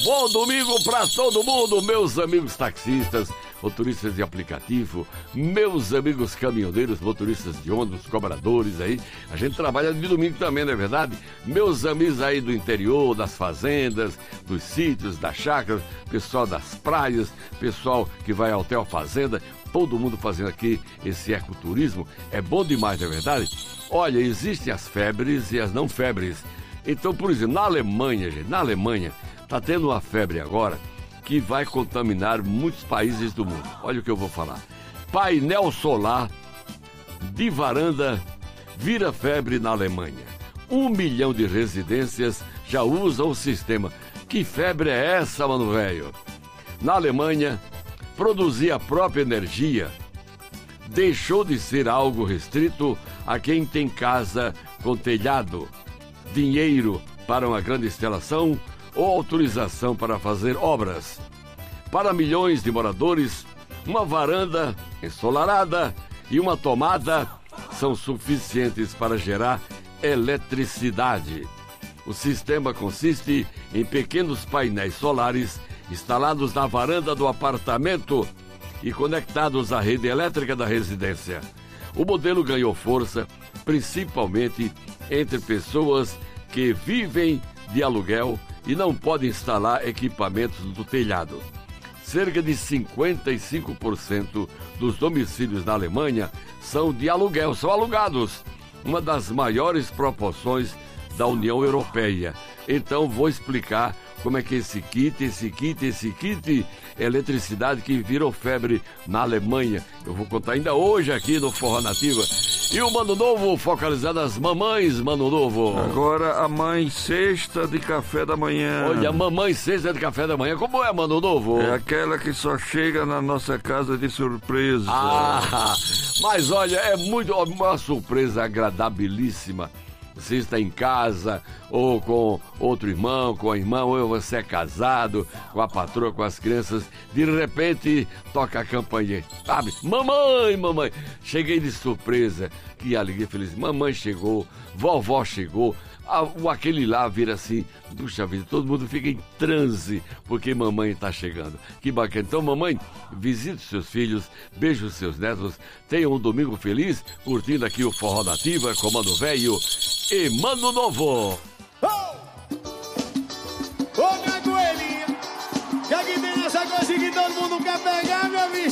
Bom domingo pra todo mundo, meus amigos taxistas, motoristas de aplicativo, meus amigos caminhoneiros, motoristas de ônibus, cobradores aí. A gente trabalha de domingo também, não é verdade? Meus amigos aí do interior, das fazendas, dos sítios, das chácaras, pessoal das praias, pessoal que vai ao hotel fazenda, todo mundo fazendo aqui esse ecoturismo. É bom demais, não é verdade? Olha, existem as febres e as não febres. Então, por exemplo, na Alemanha, gente, tá tendo uma febre agora que vai contaminar muitos países do mundo. Olha o que eu vou falar. Painel solar de varanda vira febre na Alemanha. 1 milhão de residências já usam o sistema. Que febre é essa, mano velho? Na Alemanha, produzir a própria energia deixou de ser algo restrito a quem tem casa com telhado, dinheiro para uma grande instalação ou autorização para fazer obras. Para milhões de moradores, uma varanda ensolarada e uma tomada são suficientes para gerar eletricidade. O sistema consiste em pequenos painéis solares instalados na varanda do apartamento e conectados à rede elétrica da residência. O modelo ganhou força principalmente entre pessoas que vivem de aluguel e não podem instalar equipamentos do telhado. Cerca de 55% dos domicílios na Alemanha são de aluguel, são alugados, uma das maiores proporções da União Europeia. Então vou explicar como é que esse kit, eletricidade que virou febre na Alemanha. Eu vou contar ainda hoje aqui no Forró Nativa. E o Mano Novo focalizado nas mamães, Mano Novo. Agora a mãe sexta de café da manhã. Olha, a mamãe sexta de café da manhã, como é, Mano Novo? É aquela que só chega na nossa casa de surpresa. Ah, mas olha, é uma surpresa agradabilíssima. Você está em casa, ou com outro irmão, com a irmã, ou você é casado, com a patroa, com as crianças, de repente toca a campainha, sabe? Mamãe, cheguei de surpresa, que alegria, feliz, mamãe chegou, vovó chegou, aquele lá vira assim, puxa vida, todo mundo fica em transe, porque mamãe está chegando. Que bacana. Então, mamãe, visite seus filhos, beije os seus netos, tenha um domingo feliz, curtindo aqui o Forró Nativa, Comando Velho e Mano Novo. Ô, minha coelhinha, que aqui tem essa coisa que todo mundo quer pegar, meu bicho.